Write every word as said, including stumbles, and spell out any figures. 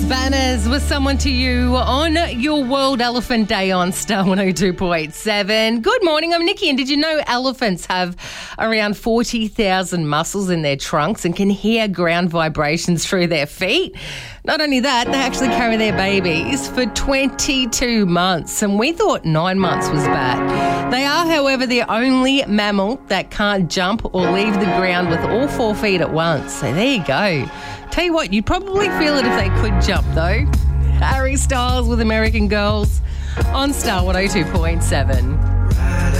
Banners was someone to you on your World Elephant Day on Star one oh two point seven. Good morning, I'm Nikki, and did you know elephants have around forty thousand muscles in their trunks and can hear ground vibrations through their feet? Not only that, they actually carry their babies for twenty-two months, and we thought nine months was bad. They are, however, the only mammal that can't jump or leave the ground with all four feet at once. So there you go. Tell you what, you'd probably feel it if they could jump, though. Harry Styles with American Girls on Star one oh two point seven.